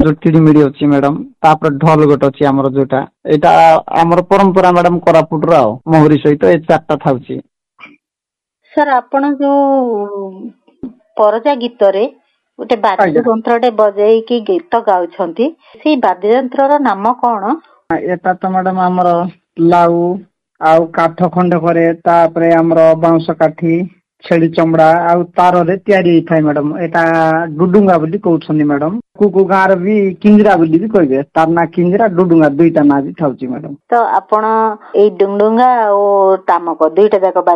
ଚିଡିମିଡି ଅଛି ମ୍ୟାଡାମ, ତାପରେ ଢୋଲ ଗୋଟେ ଅଛି ଆମର ଯୋଉଟା, ଏଇଟା ଆମର ପରମ୍ପରା ମ୍ୟାଡାମ କୋରାପୁଟର ଆଉ ମହୁରୀ ସହିତ ଏ 4ଟା ଥାଉଛି। ସାର୍ ଆପଣ ଯୋଉ ପରଜା ଗୀତରେ ଗୋଟେ ବାଦ୍ୟ ଯନ୍ତ୍ରଟେ ବଜେଇକି ଗୀତ ଗାଉଛନ୍ତି, ସେଇ ବାଦ୍ୟ ଯନ୍ତ୍ରର ନାମ କଣ? ଏଟା ତ ମ୍ୟାଡାମ ଆମର ଲାଉ ଆଉ କାଠ ଖଣ୍ଡେ କରେ, ତାପରେ ଆମର ବାଉଁଶ କାଠି, ଛେଳି ଚମଡା ଆଉ ତାରରେ ତିଆରି ହେଇଥାଏ ମ୍ୟାଡାମ। ଏଟା ଡୁଡୁଙ୍ଗା ବୋଲି କହୁଛନ୍ତି ମ୍ୟାଡାମ। କୋଉ ଗାଁରେ ବି କିଞ୍ଜିରା ବୋଲି ବି କହିବେ, ତାର ନାଁ କିଞ୍ଜିରା, ଡୁଡୁଙ୍ଗା ଦୁଇଟା ନାଁ ବି ଥାଉଛି ମ୍ୟାଡାମ। ତ ଆପଣ ଏଇ ଡୁଡୁଙ୍ଗା ଆଉ ତାମକ ଦୁଇଟା ଯାକ